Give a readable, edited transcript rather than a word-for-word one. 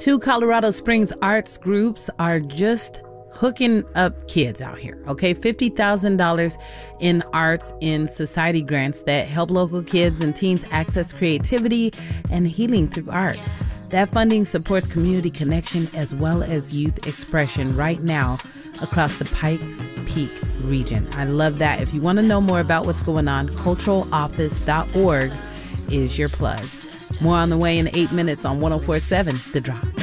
Two Colorado Springs arts groups are just hooking up kids out here, okay? $50,000 in arts in society grants that help local kids and teens access creativity and healing through arts. That funding supports community connection as well as youth expression right now across the Pikes Peak region. I love that. If you want to know more about what's going on, culturaloffice.org is your plug. More on the way in 8 minutes on 104.7 The Drop.